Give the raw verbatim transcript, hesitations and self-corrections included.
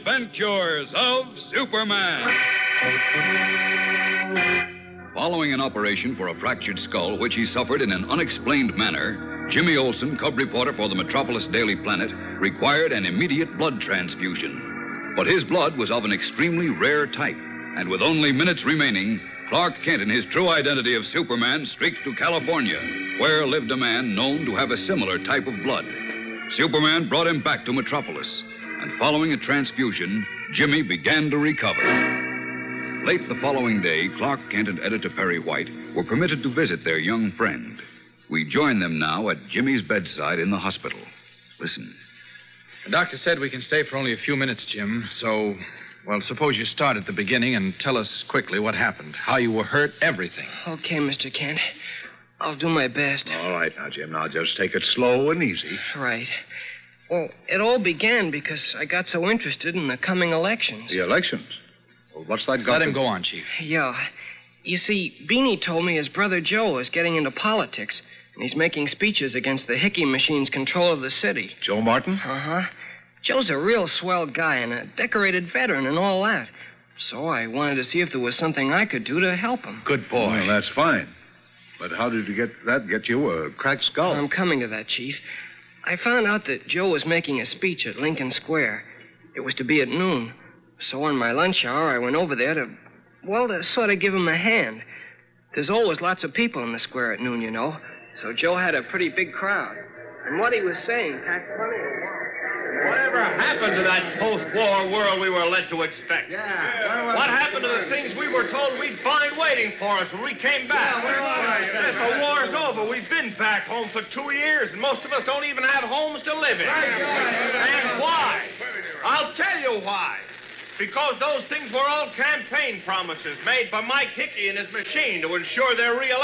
Adventures of Superman. Following an operation for a fractured skull, which he suffered in an unexplained manner, Jimmy Olsen, cub reporter for the Metropolis Daily Planet, required an immediate blood transfusion. But his blood was of an extremely rare type, and with only minutes remaining, Clark Kent, in his true identity of Superman, streaked to California, where lived a man known to have a similar type of blood. Superman brought him back to Metropolis, and following a transfusion, Jimmy began to recover. Late the following day, Clark Kent and Editor Perry White were permitted to visit their young friend. We join them now at Jimmy's bedside in the hospital. Listen. The doctor said we can stay for only a few minutes, Jim, so, well, suppose you start at the beginning and tell us quickly what happened, how you were hurt, everything. Okay, Mister Kent. I'll do my best. All right, now, Jim, now just take it slow and easy. Right. Well, it all began because I got so interested in the coming elections. The elections? Well, what's that got Let to... him go on, Chief. Yeah. You see, Beanie told me his brother Joe is getting into politics, and he's making speeches against the Hickey machine's control of the city. Joe Martin? Uh-huh. Joe's a real swell guy and a decorated veteran and all that. So I wanted to see if there was something I could do to help him. Good boy. Well, that's fine. But how did you get that get you a cracked skull? I'm coming to that, Chief. I found out that Joe was making a speech at Lincoln Square. It was to be at noon. So on my lunch hour, I went over there to, well, to sort of give him a hand. There's always lots of people in the square at noon, you know. So Joe had a pretty big crowd. And what he was saying packed plenty of walls. Whatever happened to that post-war world we were led to expect? Yeah. What happened to the things we were told we'd find waiting for us when we came back? Yes, the war's over. We've been back home for two years, and most of us don't even have homes to live in. And why? I'll tell you why. Because those things were all campaign promises made by Mike Hickey and his machine to ensure their re